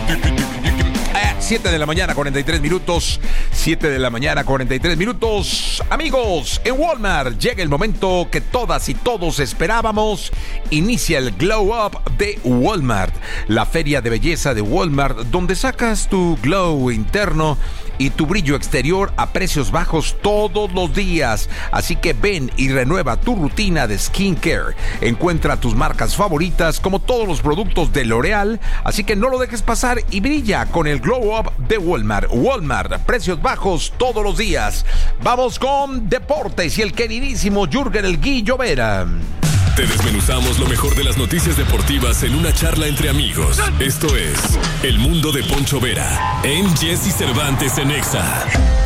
7 de la mañana, 43 minutos. 7 de la mañana, 43 minutos. Amigos, en Walmart llega el momento que todas y todos esperábamos. Inicia el Glow Up de Walmart, la feria de belleza de Walmart, donde sacas tu glow interno y tu brillo exterior a precios bajos todos los días. Así que ven y renueva tu rutina de skincare. Encuentra tus marcas favoritas como todos los productos de L'Oreal. Así que no lo dejes pasar y brilla con el Glow Up de Walmart. Walmart, precios bajos todos los días. Vamos con deportes y el queridísimo Jürgen El Guillo Vera. Te desmenuzamos lo mejor de las noticias deportivas en una charla entre amigos. Esto es El Mundo de Poncho Vera en Jesse Cervantes en Exa.